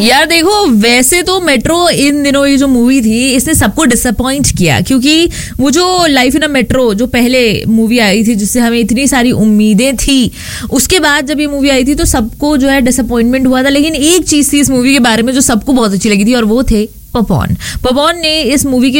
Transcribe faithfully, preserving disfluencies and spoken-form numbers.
यार देखो, वैसे तो मेट्रो इन दिनों ये जो मूवी थी इसने सबको डिसअपॉइंट किया, क्योंकि वो जो लाइफ इन अ मेट्रो जो पहले मूवी आई थी जिससे हमें इतनी सारी उम्मीदें थी, उसके बाद जब ये मूवी आई थी तो सबको जो है डिसअपॉइंटमेंट हुआ था। लेकिन एक चीज थी इस मूवी के बारे में जो सबको बहुत अच्छी लगी थी, और वो थे पपॉन। पपॉन ने इस मूवी के